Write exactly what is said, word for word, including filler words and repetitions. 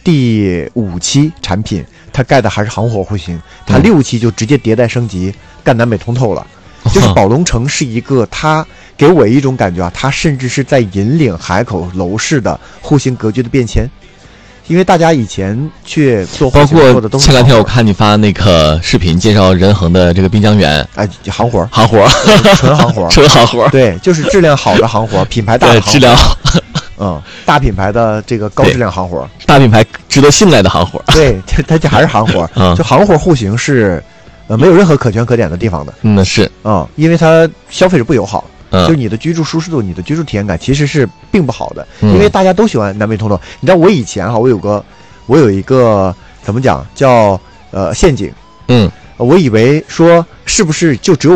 第五期产品，它盖的还是行活户型，它六期就直接迭代升级，干南北通透了。就是宝龙城是一个，它给我一种感觉啊，它甚至是在引领海口楼市的户型格局的变迁。因为大家以前去做户型做的都是， 前两天我看你发那个视频介绍仁恒的这个滨江园， 哎，行活， 行活， 纯行活， 纯行活， 对，就是质量好的行活，品牌大的行活， 质量好， 嗯，大品牌的这个高质量行活， 大品牌值得信赖的行活， 对，它它就还是行活， 嗯， 就行活户型是。呃，没有任何可圈可点的地方的。 嗯，是啊、嗯，因为它消费者不友好， 嗯， 就是你的居住舒适度、你的居住体验感其实是并不好的， 嗯、 因为大家都喜欢南北通透。你知道我以前哈，我有个，我有一个怎么讲叫呃陷阱， 嗯， 我以为说是不是就只有